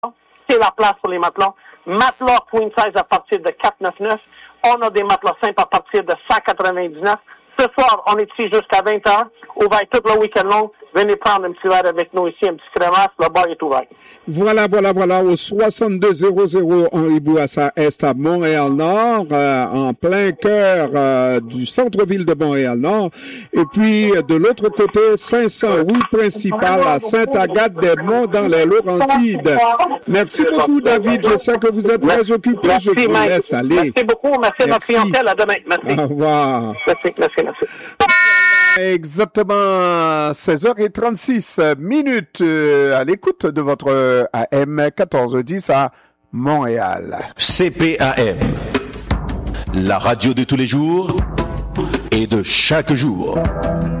c'est la place pour les matelas. Matelas queen size à partir de 4,99. On a des matelas simples à partir de 199. Ce soir, on est ici jusqu'à 20h. Ouvert tout le week-end long. Venez prendre un petit verre avec nous ici, un petit crémasse. Le bar est ouvert. Voilà, au 6200 Henri Bourassa Est à Montréal-Nord, en plein cœur du centre-ville de Montréal-Nord. Et puis, de l'autre côté, 500 rue principale à Sainte-Agathe-des-Monts dans les Laurentides. Merci beaucoup, David. Je sais que vous êtes très occupé. Je vous laisse aller. Merci beaucoup. Merci à notre clientèle. À demain. Merci. Au revoir. Merci. Exactement 16h36 minutes à l'écoute de votre AM 1410 à Montréal. CPAM, la radio de tous les jours et de chaque jour.